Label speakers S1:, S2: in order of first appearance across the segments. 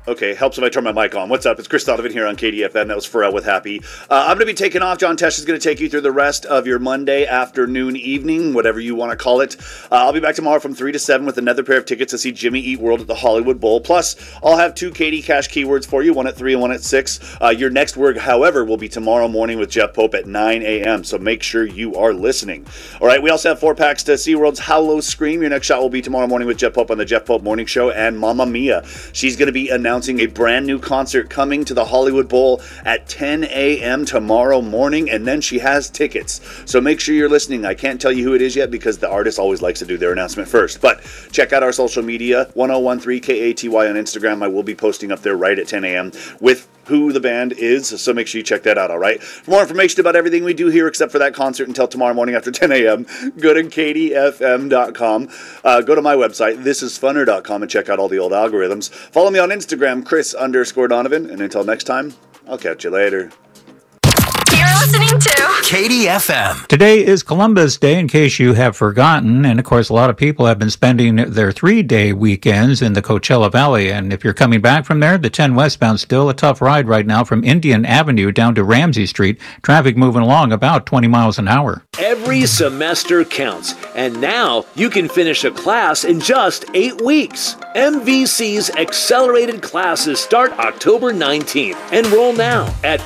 S1: Okay, helps if I turn my mic on. What's up? It's Chris Donovan here on KDFM. That was Pharrell with Happy. I'm going to be taking off. John Tesh is going to take you through the rest of your Monday afternoon, evening, whatever you want to call it. I'll be back tomorrow from 3 to 7 with another pair of tickets to see Jimmy Eat World at the Hollywood Bowl. Plus, I'll have 2 KD Cash keywords for you, one at 3 and one at 6. Your next word, however, will be tomorrow morning with Jeff Pope at 9 a.m., so make sure you are listening. All right, we also have 4 packs to SeaWorld's Howlow Scream. Your next shot will be tomorrow morning with Jeff Pope on the Jeff Pope Morning Show, and Mamma Mia. She's going to be announcing a brand new concert coming to the Hollywood Bowl at 10 a.m. tomorrow morning, and then she has tickets. So make sure you're listening. I can't tell you who it is yet because the artist always likes to do their announcement first. But check out our social media, 1013 KATY on Instagram. I will be posting up there right at 10 a.m. with who the band is, so make sure you check that out, all right? For more information about everything we do here, except for that concert until tomorrow morning after 10 a.m., go to kdfm.com. Go to my website, thisisfunner.com, and check out all the old algorithms. Follow me on Instagram, Chris_Donovan, and until next time, I'll catch you later.
S2: You're listening to
S3: KDFM.
S4: Today is Columbus Day, in case you have forgotten. And, of course, a lot of people have been spending their 3-day weekends in the Coachella Valley. And if you're coming back from there, the 10 westbound still a tough ride right now from Indian Avenue down to Ramsey Street. Traffic moving along about 20 miles an hour.
S5: Every semester counts, and now you can finish a class in just 8 weeks. MVC's accelerated classes start October 19th. Enroll now at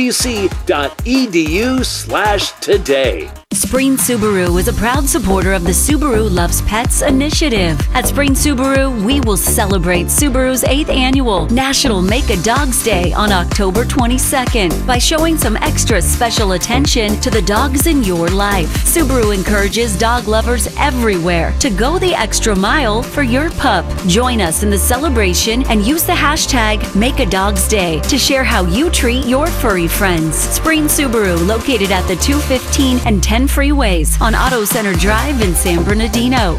S5: mvc.edu/today.
S6: Spring Subaru is a proud supporter of the Subaru Loves Pets initiative. At Spring Subaru, we will celebrate Subaru's 8th annual National Make a Dogs Day on October 22nd by showing some extra special attention to the dogs in your life. Subaru encourages dog lovers everywhere to go the extra mile for your pup. Join us in the celebration and use the hashtag #MakeADogsDay to share how you treat your furry friends. Spring Subaru, located at the 215 and 10 freeways on Auto Center Drive in San Bernardino.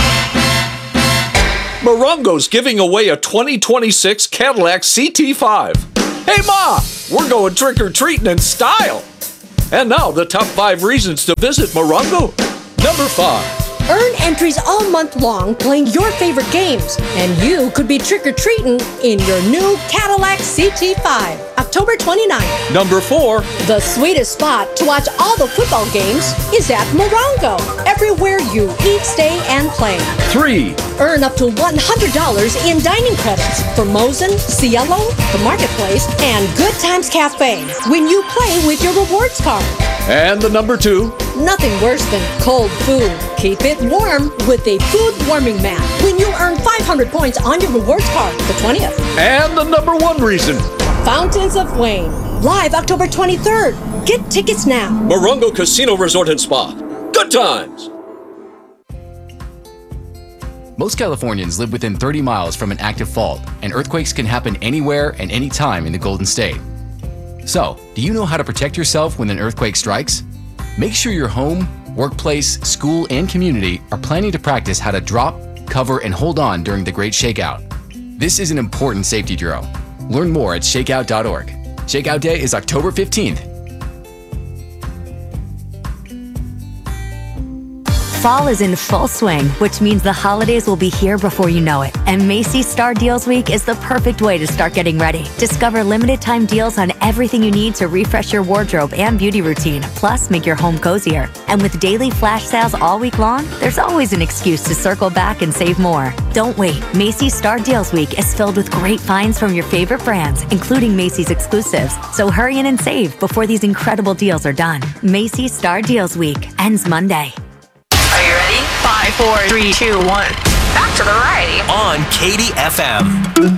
S7: Morongo's giving away a 2026 Cadillac CT5. Hey Ma, we're going trick-or-treating in style. And now the top 5 reasons to visit Morongo. Number 5.
S8: Earn entries all month long playing your favorite games, and you could be trick-or-treating in your new Cadillac CT5, October 29th.
S7: Number 4.
S8: The sweetest spot to watch all the football games is at Morongo, everywhere you eat, stay, and play.
S7: 3.
S8: Earn up to $100 in dining credits for Mosen, Cielo, The Marketplace, and Good Times Cafe when you play with your rewards card.
S7: And the number 2.
S8: Nothing worse than cold food. Keep it warm with a food warming mat when you earn 500 points on your rewards card the 20th.
S7: And the number 1 reason.
S8: Fountains of Wayne, live October 23rd. Get tickets now.
S7: Morongo Casino Resort and Spa. Good times.
S9: Most Californians live within 30 miles from an active fault, and earthquakes can happen anywhere and anytime in the Golden State. So, do you know how to protect yourself when an earthquake strikes? Make sure your home, workplace, school, and community are planning to practice how to drop, cover, and hold on during the Great Shakeout. This is an important safety drill. Learn more at shakeout.org. Shakeout Day is October 15th.
S10: Fall is in full swing, which means the holidays will be here before you know it. And Macy's Star Deals Week is the perfect way to start getting ready. Discover limited time deals on everything you need to refresh your wardrobe and beauty routine, plus make your home cozier. And with daily flash sales all week long, there's always an excuse to circle back and save more. Don't wait. Macy's Star Deals Week is filled with great finds from your favorite brands, including Macy's exclusives. So hurry in and save before these incredible deals are done. Macy's Star Deals Week ends Monday.
S2: Are you ready? 5, 4, 3, 2, 1. Back to the variety
S3: on KDFM.